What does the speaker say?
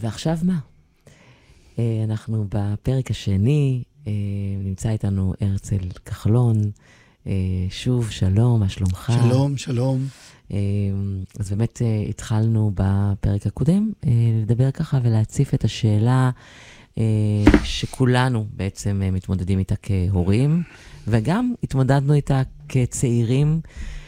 ועכשיו מה? אנחנו בפרק השני, נמצא איתנו הרצל כחלון. שוב, שלום, מה שלומך? שלום, שלום. אז באמת התחלנו בפרק הקודם לדבר ככה ולהציף את השאלה שכולנו בעצם מתמודדים איתה כהורים, וגם התמודדנו איתה כצעירים